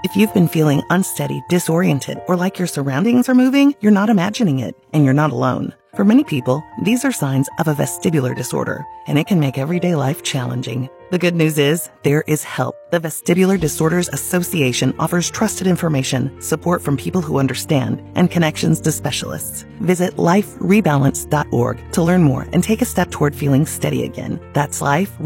If you've been feeling unsteady, disoriented, or like your surroundings are moving, you're not imagining it, and you're not alone. For many people, these are signs of a vestibular disorder, and it can make everyday life challenging. The good news is, there is help. The Vestibular Disorders Association offers trusted information, support from people who understand, and connections to specialists. Visit liferebalance.org to learn more and take a step toward feeling steady again. That's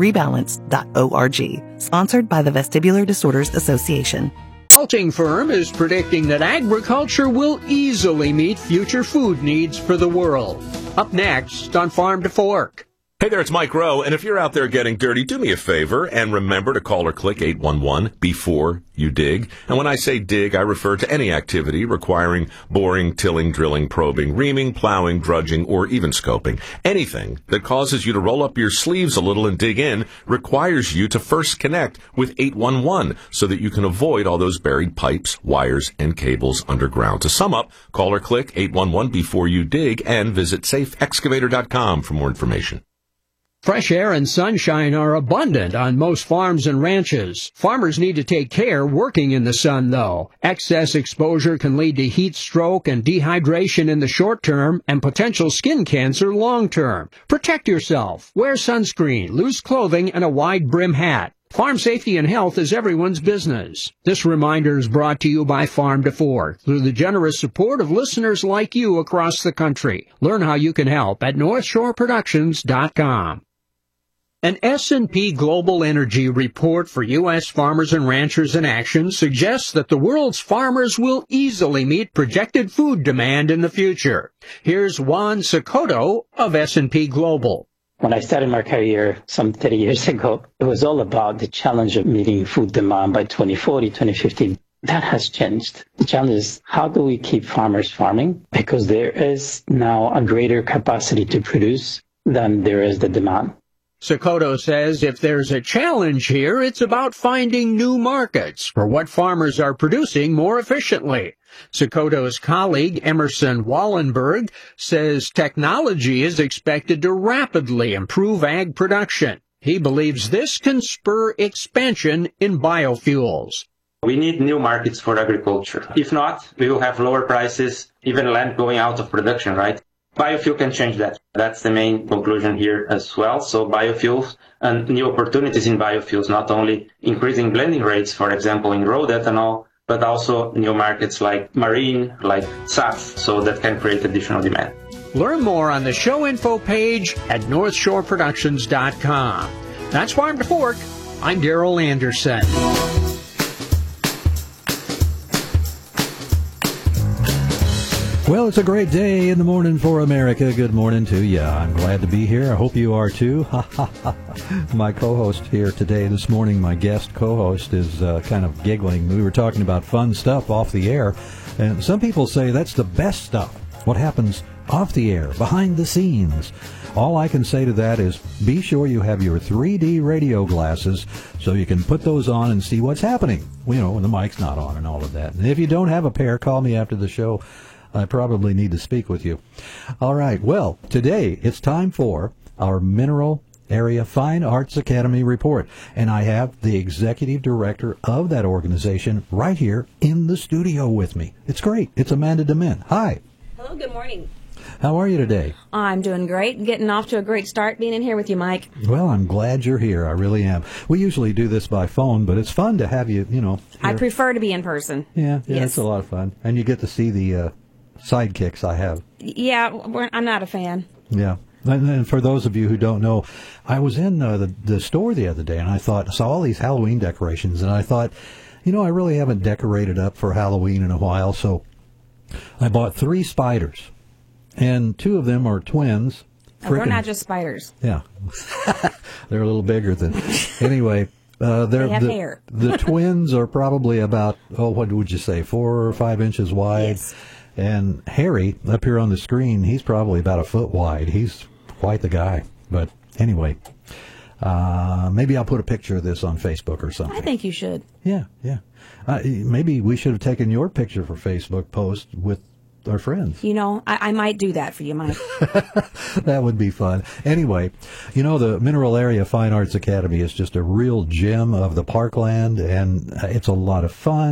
liferebalance.org. Sponsored by the Vestibular Disorders Association. Consulting firm is predicting that agriculture will easily meet future food needs for the world. Up next on Farm to Fork. Hey there, it's Mike Rowe, and if you're out there getting dirty, do me a favor and remember to call or click 811 before you dig. And when I say dig, I refer to any activity requiring boring, tilling, drilling, probing, reaming, plowing, drudging, or even scoping. Anything that causes you to roll up your sleeves a little and dig in requires you to first connect with 811 so that you can avoid all those buried pipes, wires, and cables underground. To sum up, call or click 811 before you dig and visit safeexcavator.com for more information. Fresh air and sunshine are abundant on most farms and ranches. Farmers need to take care working in the sun, though. Excess exposure can lead to heat stroke and dehydration in the short term and potential skin cancer long term. Protect yourself. Wear sunscreen, loose clothing, and a wide brim hat. Farm safety and health is everyone's business. This reminder is brought to you by Farm to Fork through the generous support of listeners like you across the country. Learn how you can help at NorthshoreProductions.com. An S&P Global Energy report for U.S. farmers and ranchers in action suggests that the world's farmers will easily meet projected food demand in the future. Here's Juan Sokoto of S&P Global. When I started my career some 30 years ago, it was all about the challenge of meeting food demand by 2040, 2050. That has changed. The challenge is, how do we keep farmers farming? Because there is now a greater capacity to produce than there is the demand. Sokoto says if there's a challenge here, it's about finding new markets for what farmers are producing more efficiently. Sokoto's colleague, Emerson Wallenberg, says technology is expected to rapidly improve ag production. He believes this can spur expansion in biofuels. We need new markets for agriculture. If not, we will have lower prices, even land going out of production, right? Biofuel can change that. That's the main conclusion here as well. So biofuels and new opportunities in biofuels, not only increasing blending rates, for example, in road ethanol, but also new markets like marine, like SAF, so that can create additional demand. Learn more on the show info page at NorthshoreProductions.com. That's Farm to Fork. I'm Darrell Anderson. Well, it's a great day in the morning for America. Good morning to you. I'm glad to be here. I hope you are too. My co-host here today, this morning, my guest co-host is kind of giggling. We were talking about fun stuff off the air, and some people say that's the best stuff. What happens off the air, behind the scenes. All I can say to that is be sure you have your 3D radio glasses so you can put those on and see what's happening, you know, when the mic's not on and all of that. And if you don't have a pair, call me after the show. I probably need to speak with you. All right. Well, today it's time for our Mineral Area Fine Arts Academy report. And I have the executive director of that organization right here in the studio with me. It's great. It's Amanda DeMint. Hi. Hello. Good morning. How are you today? I'm doing great. Getting off to a great start being in here with you, Mike. Well, I'm glad you're here. I really am. We usually do this by phone, but it's fun to have you, you know. Here. I prefer to be in person. Yeah, yes. It's a lot of fun. And you get to see the sidekicks I have. Yeah, I'm not a fan. Yeah. And for those of you who don't know, I was in the store the other day, and I saw all these Halloween decorations, and I thought, you know, I really haven't decorated up for Halloween in a while, so I bought 3 spiders, and 2 of them are twins. Oh, they're not just spiders. Yeah. They're a little bigger than... Anyway... they have hair. The twins are probably about, what would you say, 4 or 5 inches wide? Yes. And Harry, up here on the screen, he's probably about 1 foot wide. He's quite the guy. But anyway, maybe I'll put a picture of this on Facebook or something. I think you should. Yeah. Maybe we should have taken your picture for Facebook post with our friends. You know, I might do that for you, Mike. That would be fun. Anyway, you know, the Mineral Area Fine Arts Academy is just a real gem of the parkland, and it's a lot of fun.